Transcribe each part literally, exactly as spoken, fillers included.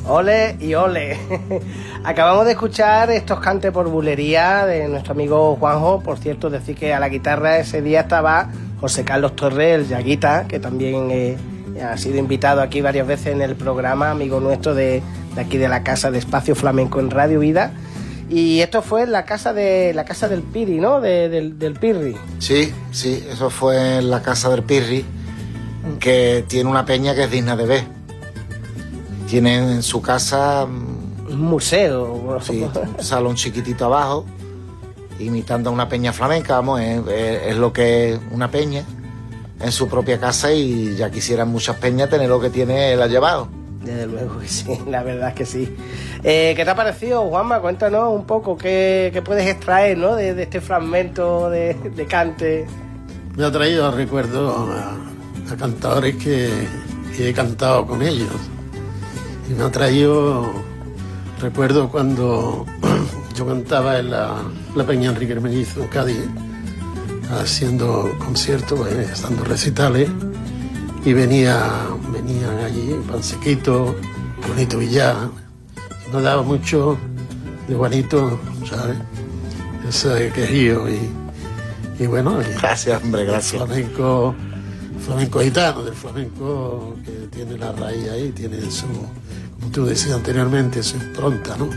Ole y ole. Acabamos de escuchar estos cantes por bulería de nuestro amigo Juanjo. Por cierto, decir que a la guitarra ese día estaba José Carlos Torres, el Yaguita, que también eh, ha sido invitado aquí varias veces en el programa, amigo nuestro de, de aquí de la casa de Espacio Flamenco en Radio Vida. Y esto fue en la casa de la casa del Piri, ¿no? De, del, del Pirri. Sí, sí, eso fue en la casa del Pirri, que tiene una peña que es digna de ver. Tiene en su casa un museo, sí, un salón chiquitito abajo, imitando a una peña flamenca, vamos, es, es, es lo que es una peña en su propia casa, y ya quisieran muchas peñas tener lo que tiene él ha llevado. Desde luego que sí, la verdad es que sí. Eh, ¿Qué te ha parecido, Juanma? Cuéntanos un poco qué, qué puedes extraer, ¿no? de, de este fragmento de, de cante. Me ha traído recuerdo a, a cantadores que, que he cantado con ellos. Y me ha traído recuerdo cuando yo cantaba en la, la Peña Enrique Hermellizo, Cádiz, haciendo conciertos, eh, dando recitales, y venía, venían allí Pansequito, Juanito Villar, y me daba mucho de Juanito, ¿sabes? Ese quejío y, y bueno. Y gracias, hombre, gracias. Flamenco, flamenco gitano, del flamenco que tiene la raíz ahí, tiene su, como tú decías anteriormente, su impronta, ¿no?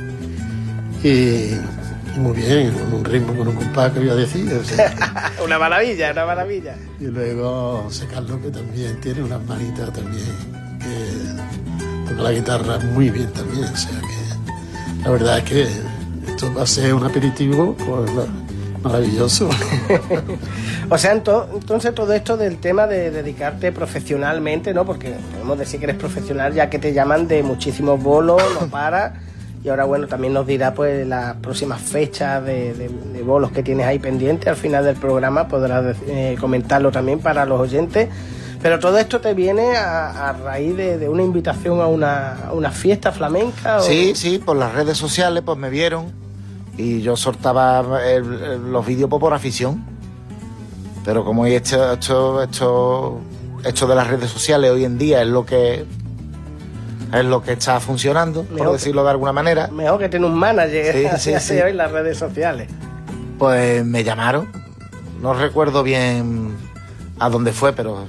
Y, y muy bien, con un ritmo, con un compás que voy a decir. O sea, una maravilla, una maravilla. Y luego José Carlos, que también tiene unas manitas también, que toca la guitarra muy bien también, o sea que la verdad es que esto va a ser un aperitivo pues, maravilloso. O sea, ento- entonces todo esto del tema de dedicarte profesionalmente, ¿no? Porque podemos decir que eres profesional ya que te llaman de muchísimos bolos, no paras. Y ahora, bueno, también nos dirá pues las próximas fechas de, de, de bolos que tienes ahí pendientes. Al final del programa podrás eh, comentarlo también para los oyentes. Pero todo esto te viene a, a raíz de, de una invitación a una, a una fiesta flamenca. ¿O? Sí, sí, por las redes sociales pues me vieron y yo soltaba el, el, los vídeos por afición. Pero como esto, esto, esto, esto de las redes sociales hoy en día es lo que... es lo que está funcionando, mejor por decirlo de alguna manera. Mejor que tener un manager, sí, así sí, así sí. hoy en las redes sociales. Pues me llamaron, no recuerdo bien a dónde fue, pero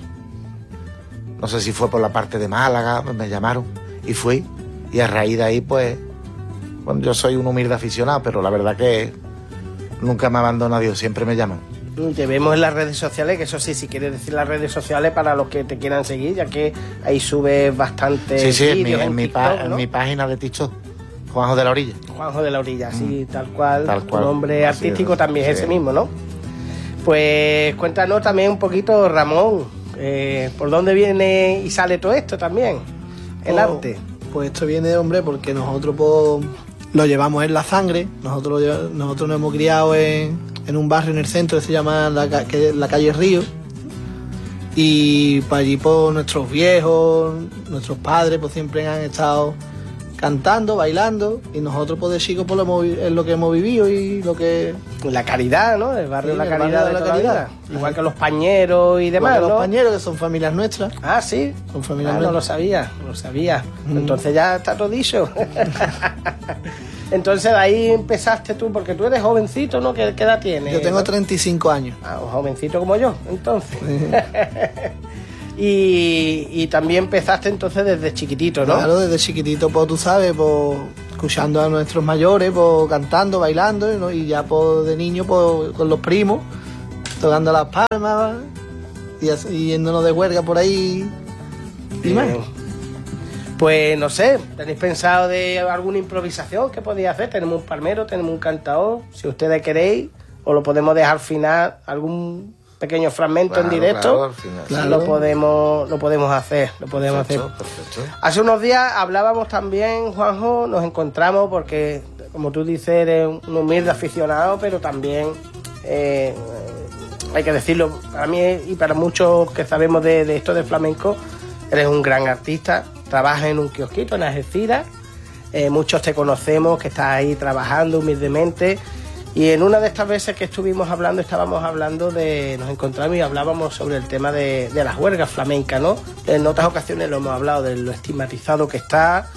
no sé si fue por la parte de Málaga, me llamaron y fui. Y a raíz de ahí, pues, bueno, yo soy un humilde aficionado, pero la verdad que nunca me abandona Dios, siempre me llaman. Te vemos en las redes sociales, que eso sí, si quieres decir las redes sociales para los que te quieran seguir, ya que ahí subes bastante sí, sí, vídeos en, en, mi, TikTok, pa- ¿no? en mi página de TikTok, Juanjo de la Orilla. Juanjo de la Orilla, sí, tal cual. Tal cual. Tu nombre Así artístico es, también sí. es ese mismo, ¿no? Pues cuéntanos también un poquito, Ramón, eh, ¿por dónde viene y sale todo esto también? El oh, arte. Pues esto viene, hombre, porque nosotros pues, lo llevamos en la sangre. Nosotros, lo lleva- nosotros nos hemos criado en, en un barrio en el centro que se llama la, ca- que es la calle Río. Y para allí pues nuestros viejos, nuestros padres pues siempre han estado cantando, bailando, y nosotros pues de chicos pues lo hemos vi- es lo que hemos vivido y lo que... La Caridad, ¿no? El barrio Sí, La el Caridad barrio de de la toda la Caridad. vida. Igual que los pañeros y demás, Igual que ¿no? los pañeros, que son familias nuestras. Ah, sí. Son familias Ah, no lo nuestras. sabía, no lo sabía. Mm. Entonces ya está todo dicho. Entonces de ahí empezaste tú, porque tú eres jovencito, ¿no? ¿Qué, qué edad tienes? Yo tengo ¿no? treinta y cinco años. Ah, un jovencito como yo, entonces. y, y también empezaste entonces desde chiquitito, ¿no? Claro, desde chiquitito, pues tú sabes, pues escuchando a nuestros mayores, pues cantando, bailando, ¿no? Y ya pues de niño, pues con los primos, tocando las palmas y, así, y yéndonos de huelga por ahí. Y más. Bien. Pues no sé, ¿tenéis pensado de alguna improvisación que podéis hacer? Tenemos un palmero, tenemos un cantador, si ustedes queréis, o lo podemos dejar al final, algún pequeño fragmento Claro, en directo, claro, al final. Claro. lo podemos lo podemos hacer, lo podemos Perfecto, hacer. perfecto. Hace unos días hablábamos también, Juanjo, nos encontramos porque, como tú dices, eres un humilde aficionado, pero también, eh, hay que decirlo, para mí y para muchos que sabemos de, de esto de flamenco, eres un gran artista, trabajas en un kiosquito en Algeciras, eh, muchos te conocemos, que estás ahí trabajando humildemente, y en una de estas veces que estuvimos hablando, estábamos hablando de, nos encontramos y hablábamos sobre el tema de, de las huelgas flamencas, ¿no? En otras ocasiones lo hemos hablado de lo estigmatizado que está,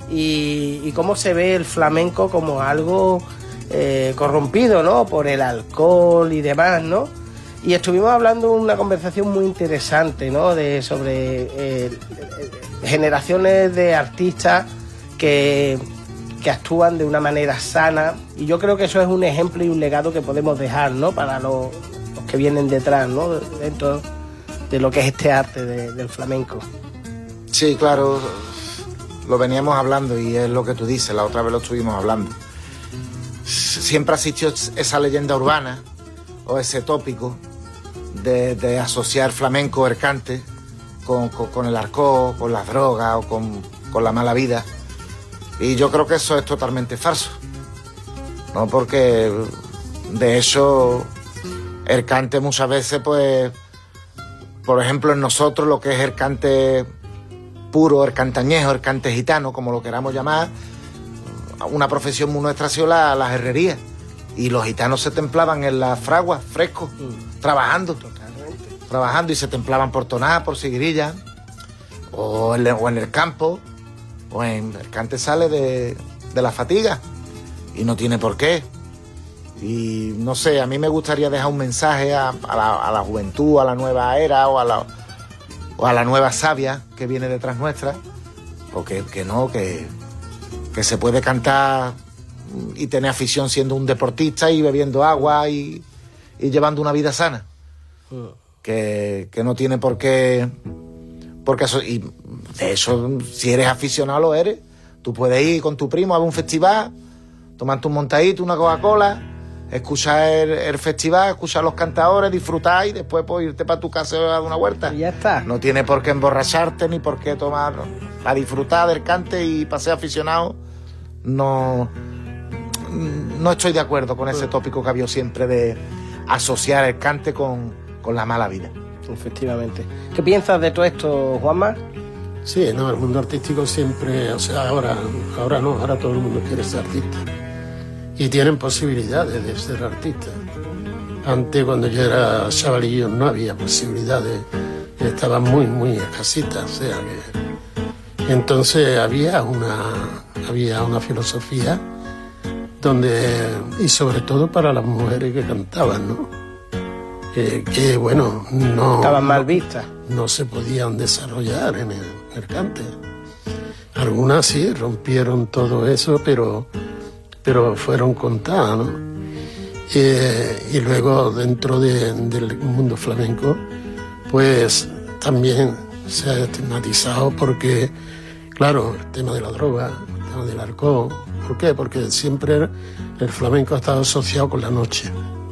y, y cómo se ve el flamenco como algo eh, corrompido, ¿no? Por el alcohol y demás, ¿no? Y estuvimos hablando una conversación muy interesante, ¿no? De, sobre eh, generaciones de artistas que, que actúan de una manera sana, y yo creo que eso es un ejemplo y un legado que podemos dejar, ¿no? Para los, los que vienen detrás, ¿no? Dentro de lo que es este arte de, del flamenco. Sí, claro, lo veníamos hablando y es lo que tú dices, la otra vez lo estuvimos hablando. Siempre existió esa leyenda urbana o ese tópico de, de asociar flamenco ercante con, con, con el alcohol, con las drogas o con, con la mala vida. Y yo creo que eso es totalmente falso, ¿no? Porque de hecho ercante muchas veces, pues, por ejemplo, en nosotros lo que es ercante puro, ercante añejo, ercante gitano, como lo queramos llamar, una profesión muy nuestra ha sido la, las herrerías. Y los gitanos se templaban en las fraguas, frescos, mm. trabajando. Totalmente. Trabajando y se templaban por tonada, por siguirilla, o en, o en el campo, o en el cante sale de, de la fatiga, y no tiene por qué. Y no sé, a mí me gustaría dejar un mensaje a, a, la, a la juventud, a la nueva era, o a la, o a la nueva savia que viene detrás nuestra, o que, que no, que, que se puede cantar y tener afición siendo un deportista y bebiendo agua y, y llevando una vida sana. Uh. Que, que no tiene por qué... Porque eso, y de eso, si eres aficionado, lo eres. Tú puedes ir con tu primo a un festival, tomarte un montadito, una Coca-Cola, escuchar el, el festival, escuchar los cantadores, disfrutar y después pues, irte para tu casa a dar una vuelta. Y ya está. No tiene por qué emborracharte ni por qué tomar... Para disfrutar del cante y para ser aficionado, no... No estoy de acuerdo con ese tópico que había siempre de asociar el cante con, con la mala vida. Efectivamente. ¿Qué piensas de todo esto, Juanma? Sí, no, el mundo artístico siempre, o sea, ahora, ahora no, ahora todo el mundo quiere ser artista. Y tienen posibilidades de ser artistas. Antes, cuando yo era chavalillo, no había posibilidades. Estaban muy, muy escasitas, o sea que... Entonces había una, había una filosofía donde, y sobre todo para las mujeres que cantaban, ¿no? Que, que bueno, no... Estaban mal vistas. No, no se podían desarrollar en el, en el cante. Algunas sí rompieron todo eso, pero, pero fueron contadas, ¿no? Eh, y luego dentro de, del mundo flamenco, pues también se ha estigmatizado porque, claro, el tema de la droga, el tema del alcohol. ¿Por qué? Porque siempre el flamenco ha estado asociado con la noche.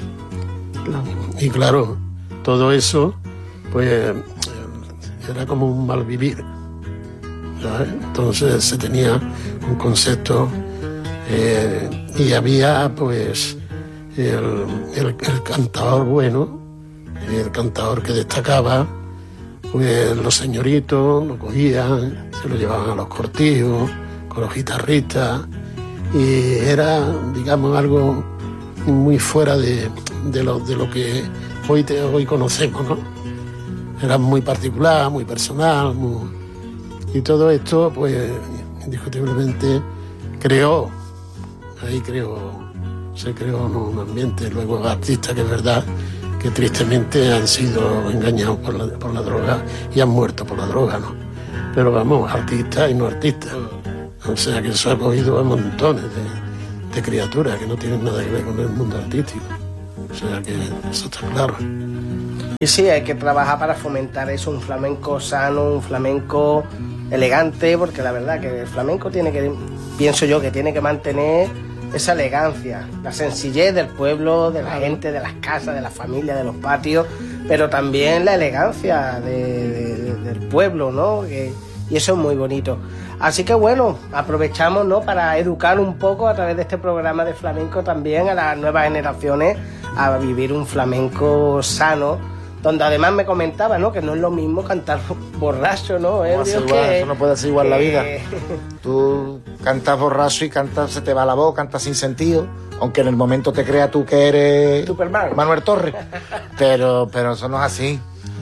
Y claro, todo eso, pues, era como un mal vivir, ¿sabes? Entonces se tenía un concepto eh, y había, pues, el, el, el cantador bueno, el cantador que destacaba, pues los señoritos lo cogían, se lo llevaban a los cortijos, con los guitarristas, y era, digamos, algo muy fuera de, de, lo, de lo que hoy, te, hoy conocemos, ¿no? Era muy particular, muy personal, muy... y todo esto, pues, indiscutiblemente creó, ahí creó, se creó, ¿no?, un ambiente. Luego artistas que es verdad que tristemente han sido engañados por la, por la droga y han muerto por la droga, ¿no? Pero vamos, artistas y no artistas. O sea que eso ha cogido a montones de, de criaturas que no tienen nada que ver con el mundo artístico. O sea que eso está claro. Y sí, hay que trabajar para fomentar eso, un flamenco sano, un flamenco elegante, porque la verdad que el flamenco tiene que, pienso yo, que tiene que mantener esa elegancia, la sencillez del pueblo, de la gente, de las casas, de la familia, de los patios, pero también la elegancia de, de, del pueblo, ¿no? Que, y eso es muy bonito. Así que bueno, aprovechamos, ¿no?, para educar un poco a través de este programa de flamenco también a las nuevas generaciones a vivir un flamenco sano, donde además me comentaba, ¿no?, que no es lo mismo cantar borracho, ¿no? ¿Eh? Igual, que, eso no puede ser igual que... la vida. Tú cantas borracho y cantas, se te va la voz, cantas sin sentido, aunque en el momento te creas tú que eres Superman, Manuel Torres, pero, pero eso no es así.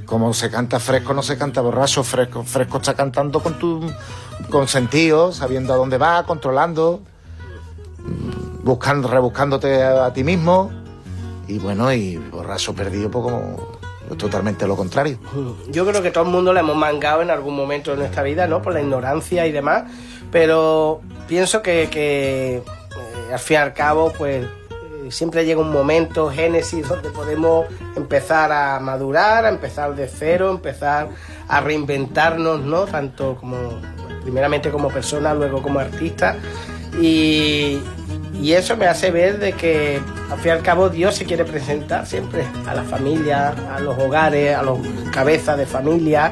como se canta fresco, no se canta borracho. Fresco, fresco está cantando con tu con sentido, sabiendo a dónde va, controlando, buscando, rebuscándote a, a ti mismo. Y bueno, y borracho perdido, pues como totalmente lo contrario. Yo creo que todo el mundo le hemos mangado en algún momento de nuestra vida, ¿no? Por la ignorancia y demás, pero pienso que, que eh, al fin y al cabo, pues eh, siempre llega un momento, génesis, donde podemos empezar a madurar, a empezar de cero, empezar a reinventarnos, ¿no? Tanto como, primeramente como persona, luego como artista, y... Y eso me hace ver de que, al fin y al cabo, Dios se quiere presentar siempre a la familia, a los hogares, a los cabezas de familia.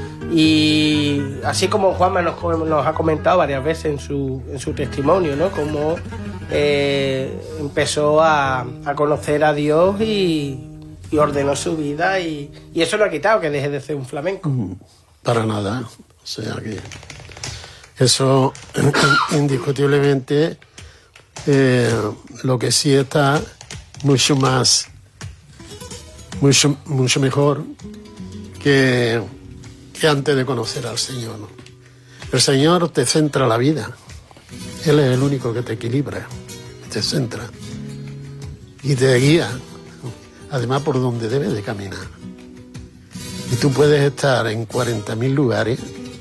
Y así como Juanma nos, nos ha comentado varias veces en su, en su testimonio, ¿no? Cómo eh, empezó a, a conocer a Dios y, y ordenó su vida. Y, y eso lo ha quitado, que deje de ser un flamenco. Para nada. O sea que eso, indiscutiblemente... Eh, lo que sí está mucho más, mucho, mucho mejor que, que antes de conocer al Señor, ¿no? El Señor te centra la vida. Él es el único que te equilibra, te centra y te guía, además por donde debes de caminar. Y tú puedes estar en cuarenta mil lugares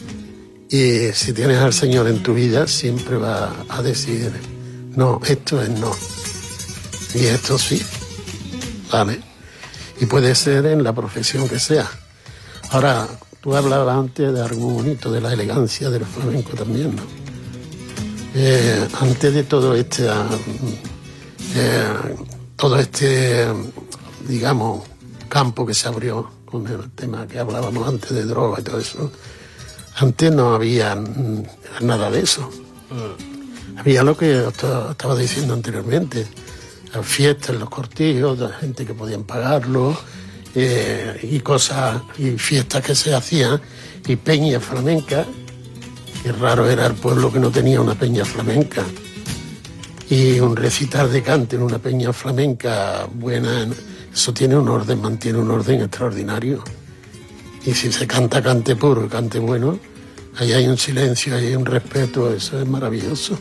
y si tienes al Señor en tu vida siempre va a decidir: no, esto es no. Y esto sí. ¿Vale? Y puede ser en la profesión que sea. Ahora, tú hablabas antes de algo bonito, de la elegancia del flamenco también, ¿no? Eh, antes de todo este, eh, todo este, digamos, campo que se abrió con el tema que hablábamos antes de droga y todo eso, antes no había nada de eso. Mm. Había lo que estaba diciendo anteriormente, fiestas, los cortijos, la gente que podían pagarlo, eh, y cosas, y fiestas que se hacían, y peñas flamencas. Qué raro era el pueblo que no tenía una peña flamenca. Y un recital de cante en una peña flamenca buena, eso tiene un orden, mantiene un orden extraordinario. Y si se canta cante puro y cante bueno, ahí hay un silencio, ahí hay un respeto, eso es maravilloso.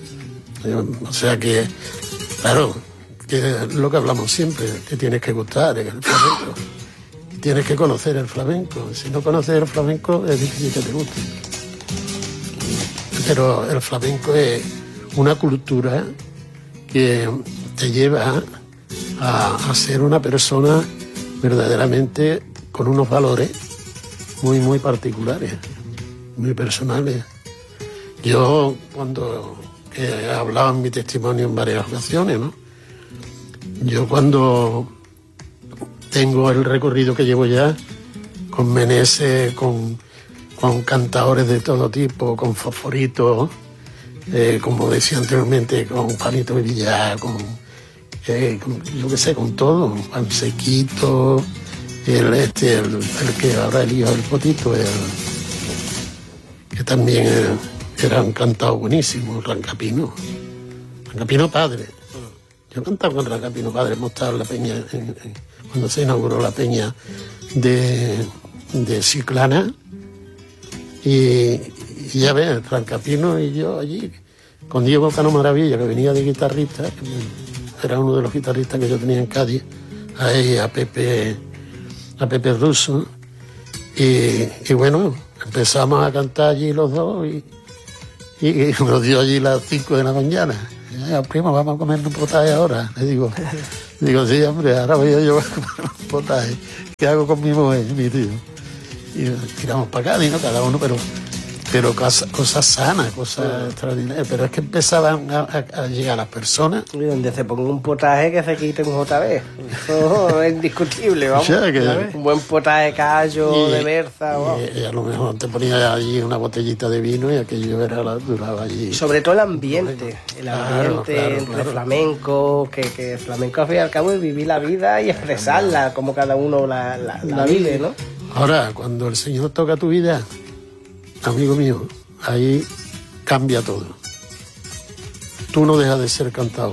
O sea que, claro, que es lo que hablamos siempre, que tienes que gustar en el flamenco, tienes que conocer el flamenco. Si no conoces el flamenco es difícil que te guste. Pero el flamenco es una cultura que te lleva a, a ser una persona verdaderamente con unos valores muy, muy particulares, muy personales. Yo, cuando he hablado en mi testimonio en varias ocasiones, ¿no? Yo cuando tengo el recorrido que llevo ya, con Meneses, con, con cantadores de todo tipo, con Fosforito, eh, como decía anteriormente, con Juanito Villar, con, eh, con, yo qué sé, con todo, Juan Sequito, el, este, el, el que ahora el hijo del Potito, el, que también eh, era un cantado buenísimo, Rancapino, Rancapino padre. Yo cantaba con Rancapino padre, hemos estado en la peña, en, en, cuando se inauguró la peña de, de Chiclana, y, y ya ves, Rancapino y yo allí, con Diego Cano Maravilla, que venía de guitarrista, que era uno de los guitarristas que yo tenía en Cádiz, a él, a Pepe, a Pepe Russo, y, y bueno, empezamos a cantar allí los dos, y, y, y nos dio allí las cinco de la mañana. Ya, primo, vamos a comer un potaje ahora. Le digo, digo, sí, hombre, ahora voy yo a comer un potaje. ¿Qué hago con mi mujer, mi tío? Y tiramos para acá, ¿no? Cada uno, pero, pero cosas, cosas sanas, cosas extraordinarias. Pero es que empezaban a, a, a llegar las personas. Y donde se ponga un potaje, que se quite un J B. Eso es indiscutible, vamos. O sea, que, un buen potaje de callo, y, de berza. Wow. Y, y a lo mejor te ponía allí una botellita de vino y aquello era la, duraba allí. Sobre todo el ambiente, el ambiente claro, claro, entre claro. flamenco, que, que el flamenco al fin y al cabo es vivir la vida y expresarla como cada uno la, la, la vive, ¿no? Ahora, cuando el Señor toca tu vida, amigo mío, ahí cambia todo. Tú no dejas de ser cantado,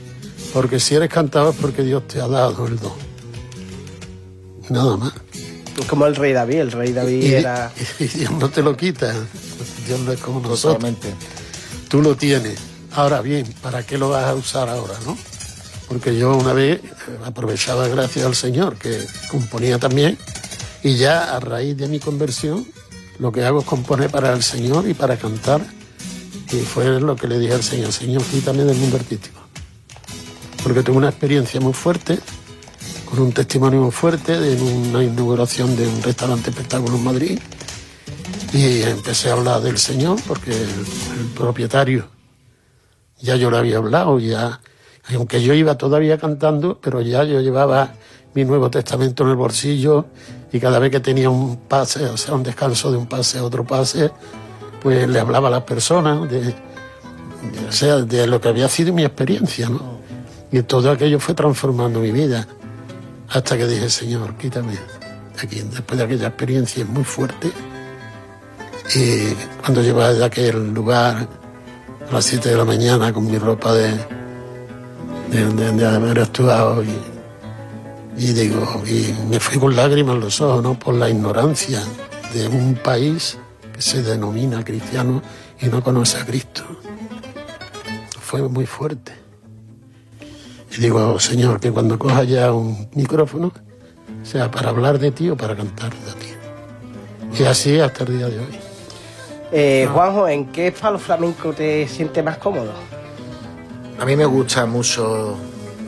porque si eres cantado es porque Dios te ha dado el don. Nada más. Como el rey David, el rey David y, era... Y, y Dios no te lo quita, Dios no es como nosotros. Totalmente. Tú lo tienes. Ahora bien, ¿para qué lo vas a usar ahora, no? Porque yo una vez aprovechaba gracias al Señor, que componía también, y ya a raíz de mi conversión, lo que hago es componer para el Señor y para cantar. Y fue lo que le dije al Señor: Señor, quítame del mundo artístico. Porque tuve una experiencia muy fuerte, con un testimonio muy fuerte, de una inauguración de un restaurante espectáculo en Madrid. Y empecé a hablar del Señor, porque el, el propietario, ya yo le había hablado, ya, aunque yo iba todavía cantando, pero ya yo llevaba mi Nuevo Testamento en el bolsillo, y cada vez que tenía un pase, o sea, un descanso de un pase a otro pase, pues le hablaba a las personas, de, de, o sea, de lo que había sido mi experiencia, ¿no? Y todo aquello fue transformando mi vida, hasta que dije: Señor, quítame de aquí. Después de aquella experiencia muy fuerte, y cuando llevaba de aquel lugar a las siete de la mañana con mi ropa de, de, de, de haber actuado, y, y digo, y me fui con lágrimas en los ojos, ¿no? Por la ignorancia de un país que se denomina cristiano y no conoce a Cristo. Fue muy fuerte. Y digo: Señor, que cuando coja ya un micrófono sea para hablar de ti o para cantar de ti. Y así hasta el día de hoy. Eh, Juanjo, ¿en qué palo flamenco te sientes más cómodo? A mí me gusta mucho...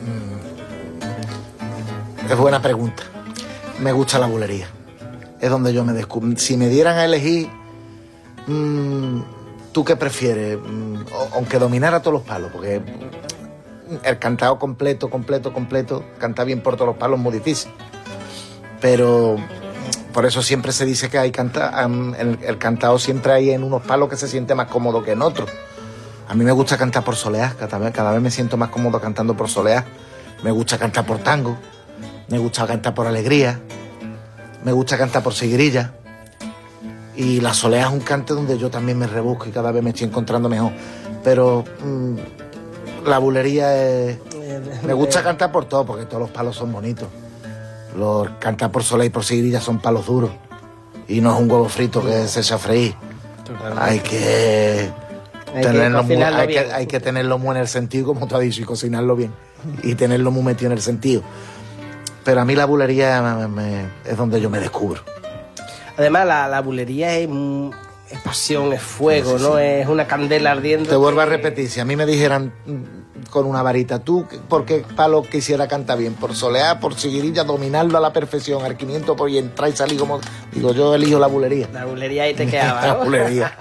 Es buena pregunta. Me gusta la bulería. Es donde yo me descubro. Si me dieran a elegir, mmm, ¿tú qué prefieres? Mm, aunque dominara todos los palos, porque el cantado completo, completo, completo, cantar bien por todos los palos es muy difícil. Pero por eso siempre se dice que hay canta, el, el cantado siempre hay en unos palos que se siente más cómodo que en otros. A mí me gusta cantar por soleá, cada vez, cada vez me siento más cómodo cantando por soleá. Me gusta cantar por tango, me gusta cantar por alegría, me gusta cantar por seguirilla. Y la soleá es un cante donde yo también me rebusco y cada vez me estoy encontrando mejor. Pero mmm, la bulería es... Me gusta cantar por todo, porque todos los palos son bonitos. Los cantar por soleá y por seguirilla son palos duros. Y no es un huevo frito que se echa a freír. Hay que... Hay, tenerlo que muy, hay, que, hay que tenerlo muy en el sentido, como tú has dicho, y cocinarlo bien. Y tenerlo muy metido en el sentido. Pero a mí la bulería me, me, es donde yo me descubro. Además, la, la bulería es, es pasión, es fuego, sí, sí, ¿no? Sí. Es una candela ardiendo. Te vuelvo que... a repetir, si a mí me dijeran con una varita, ¿tú por qué palo quisiera cantar bien? Por soleá, por seguirilla, dominarlo a la perfección, al quinientos por y entrar y salir como... Digo, yo elijo la bulería. La bulería ahí te quedaba, ¿no? La bulería.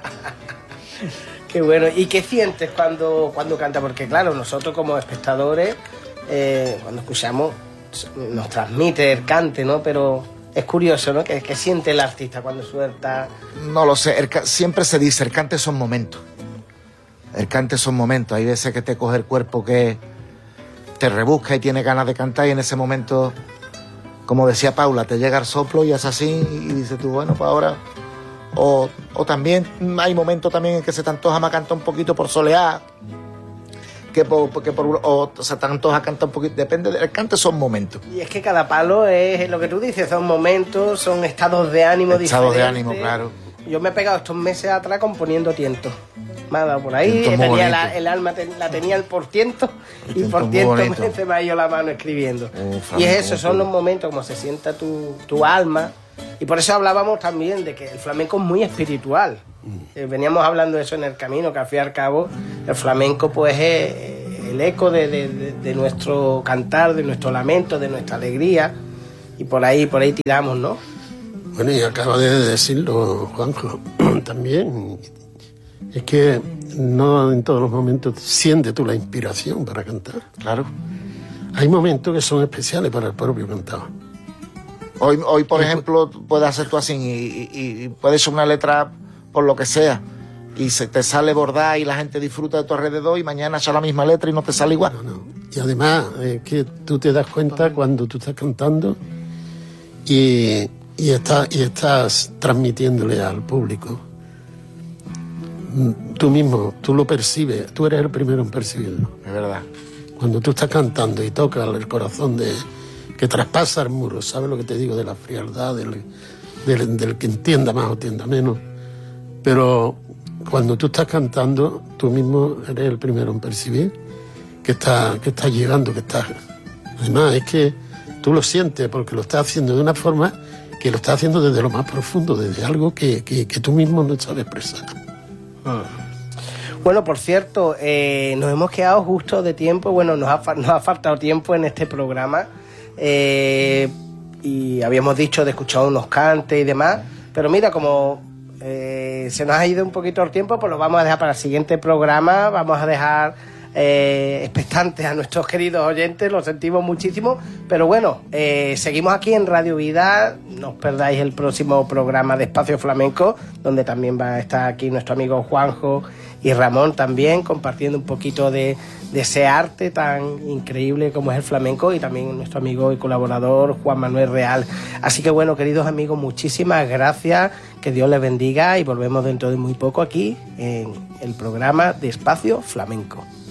Qué bueno. ¿Y qué sientes cuando, cuando canta? Porque claro, nosotros como espectadores, eh, cuando escuchamos, nos transmite el cante, ¿no? Pero es curioso, ¿no? ¿Qué, qué siente el artista cuando suelta? No lo sé. El, siempre se dice, el cante son momentos. El cante son momentos. Hay veces que te coge el cuerpo que te rebusca y tiene ganas de cantar, y en ese momento, como decía Paula, te llega el soplo y es así, y dices tú, bueno, pues ahora... O, o también hay momentos también en que se te antoja más cantar un poquito por soleá, que por, que por o se te antoja cantar un poquito, depende del cante, son momentos. Y es que cada palo es lo que tú dices, son momentos, son estados de ánimo diferentes. Estados de ánimo, claro. Yo me he pegado estos meses atrás componiendo tientos. Me ha dado por ahí, tenía la, el alma ten, la tenía el por ciento, y por ciento me, se me ha ido la mano escribiendo. Uh, y es eso, son los momentos como se sienta tu, tu alma. Y por eso hablábamos también de que el flamenco es muy espiritual. Eh, veníamos hablando de eso en el camino, que al fin y al cabo el flamenco pues es el eco de, de, de, de nuestro cantar, de nuestro lamento, de nuestra alegría. Y por ahí, por ahí tiramos, ¿no? Bueno, y acaba de decirlo Juanjo también. Es que no en todos los momentos sientes tú la inspiración para cantar. Claro. Hay momentos que son especiales para el propio cantador. Hoy, hoy por ejemplo, puedes hacer tú así y, y, y puedes hacer una letra por lo que sea y se te sale bordada y la gente disfruta de tu alrededor, y mañana echa la misma letra y no te sale igual. No, no. Y además es que tú te das cuenta cuando tú estás cantando y, y, está, y estás transmitiéndole al público. Tú mismo, tú lo percibes, tú eres el primero en percibirlo. Es verdad. Cuando tú estás cantando y tocas el corazón de... que traspasa el muro, ¿sabes lo que te digo? De la frialdad, del, del, del que entienda más o entienda menos. Pero cuando tú estás cantando, tú mismo eres el primero en percibir que estás que está llegando, que estás... Además, es que tú lo sientes porque lo estás haciendo de una forma que lo estás haciendo desde lo más profundo, desde algo que, que, que tú mismo no sabes expresar. Ah. Bueno, por cierto, eh, nos hemos quedado justo de tiempo. Bueno, nos ha, nos ha faltado tiempo en este programa. Eh, y habíamos dicho de escuchar unos cantes y demás. Pero mira, como eh, se nos ha ido un poquito el tiempo, pues lo vamos a dejar para el siguiente programa. Vamos a dejar eh, expectantes a nuestros queridos oyentes. Lo sentimos muchísimo. Pero bueno, eh, seguimos aquí en Radio Vida. No os perdáis el próximo programa de Espacio Flamenco, donde también va a estar aquí nuestro amigo Juanjo y Ramón también, compartiendo un poquito de, de ese arte tan increíble como es el flamenco, y también nuestro amigo y colaborador Juan Manuel Real. Así que bueno, queridos amigos, muchísimas gracias, que Dios les bendiga, y volvemos dentro de muy poco aquí en el programa de Espacio Flamenco.